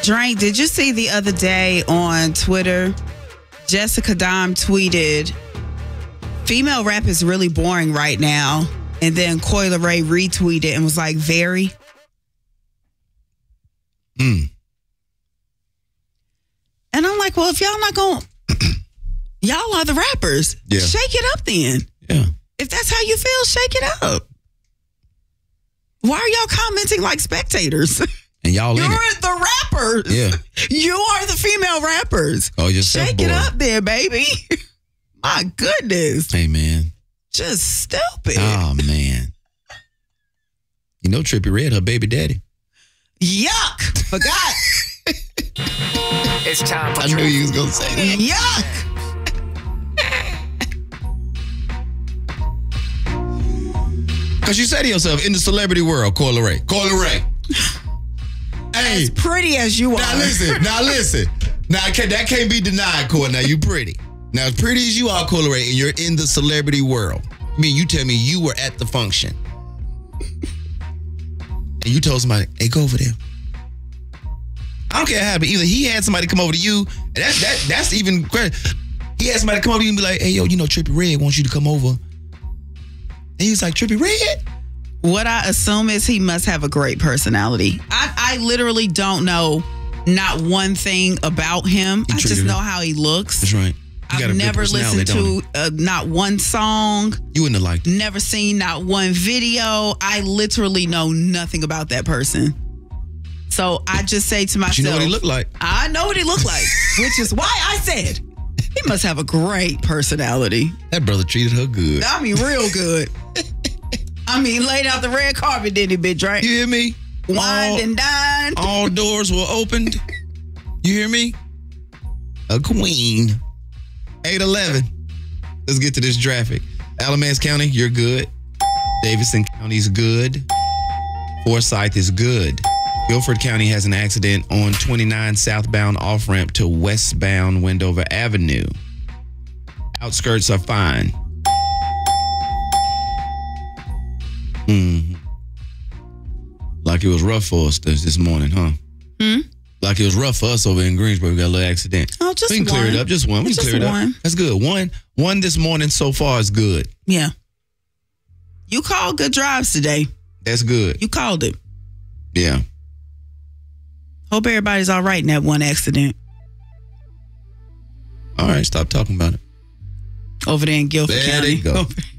Drake, did you see the other day on Twitter, Jessica Dime tweeted, female rap is really boring right now. And then Coi Leray retweeted and was like, very. And I'm like, well, if y'all not going to, y'all are the rappers. Yeah. Shake it up then. Yeah. If that's how you feel, shake it up. Why are y'all commenting like spectators? And y'all You're in it. the rappers. Yeah. You are the female rappers. Oh, yourself, shake boy. it up there, baby. My goodness. Hey, man. Just stupid. Oh, man. You know Trippie Redd, her baby daddy. Yuck. Forgot. It's time for I knew you was going to say that. Yuck. Because you say to yourself, in the celebrity world, Coi Leray. Hey. As pretty as you are. Now listen. Now that can't be denied, Coi. Now you pretty. Now as pretty as you are, Coi Leray, and you're in the celebrity world. I mean, you tell me you were at the function. And you told somebody, hey, go over there. I don't care how it happened. Either he had somebody come over to you, and that's even great. He had somebody come over to you and be like, hey, yo, you know Trippie Redd wants you to come over. And he was like, Trippie Redd? What I assume is he must have a great personality. I literally don't know not one thing about him. I just know how he looks. That's right. I've never listened to not one song. You wouldn't have liked it. Never seen not one video. I literally know nothing about that person. So I just say to myself, But you know what he looked like. I know what he looked like, which is why I said he must have a great personality. That brother treated her good. I mean, real good. I mean, laid out the red carpet, didn't he, bitch, right? You hear me? Wined and dined. All doors were opened. You hear me? A queen. 8-11. Let's get to this traffic. Alamance County, you're good. Davidson County's good. Forsyth is good. Guilford County has an accident on 29 southbound off-ramp to westbound Wendover Avenue. Outskirts are fine. Like it was rough for us this morning, huh? Like it was rough for us over in Greensboro. We got a little accident. Oh, just we can clear it up. Just one. We can clear it up. That's good. One this morning so far is good. Yeah. You called good drives today. That's good. You called it. Yeah. Hope everybody's all right in that one accident. All right, stop talking about it. Over there in Guilford There County. they go.